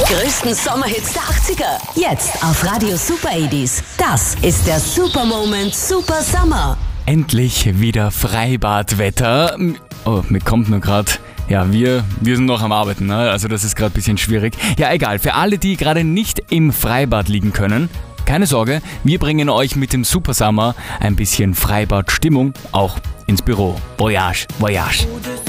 größten Sommerhits der 80er. Jetzt auf Radio Super 80s. Das ist der Super Moment Super Summer. Endlich wieder Freibadwetter. Oh, mir kommt nur gerade... Ja, wir sind noch am Arbeiten, ne? Also das ist gerade ein bisschen schwierig. Ja, egal, für alle, die gerade nicht im Freibad liegen können, keine Sorge, wir bringen euch mit dem Super Summer ein bisschen Freibadstimmung auch ins Büro. Voyage, voyage.